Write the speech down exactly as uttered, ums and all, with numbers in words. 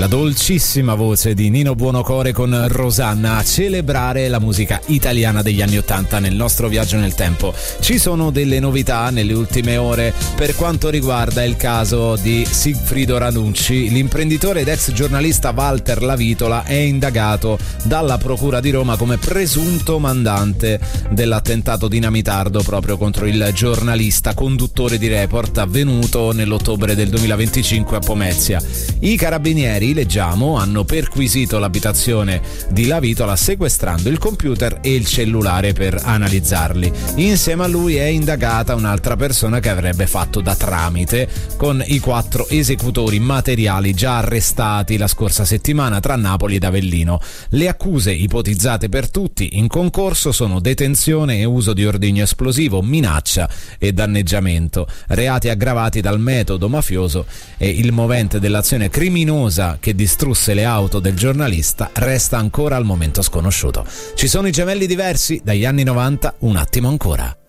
La dolcissima voce di Nino Buonocore con Rosanna a celebrare la musica italiana degli anni ottanta nel nostro viaggio nel tempo. Ci sono delle novità nelle ultime ore per quanto riguarda il caso di Sigfrido Ranucci. L'imprenditore ed ex giornalista Walter Lavitola è indagato dalla Procura di Roma come presunto mandante dell'attentato dinamitardo proprio contro il giornalista conduttore di Report avvenuto nell'ottobre del duemilaventicinque a Pomezia. I carabinieri, leggiamo, hanno perquisito l'abitazione di Lavitola sequestrando il computer e il cellulare per analizzarli. Insieme a lui è indagata un'altra persona che avrebbe fatto da tramite con i quattro esecutori materiali già arrestati la scorsa settimana tra Napoli ed Avellino. Le accuse ipotizzate per tutti in concorso sono detenzione e uso di ordigno esplosivo, minaccia e danneggiamento, reati aggravati dal metodo mafioso, e il movente dell'azione criminosa che distrusse le auto del giornalista resta ancora al momento sconosciuto. Ci sono i gemelli diversi dagli anni novanta, un attimo ancora.